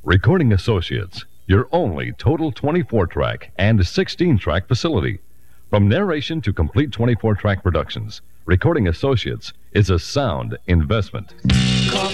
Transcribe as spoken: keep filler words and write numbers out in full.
Recording Associates, your only total twenty-four track and sixteen track facility. From narration to complete twenty-four track productions, Recording Associates is a sound investment. Call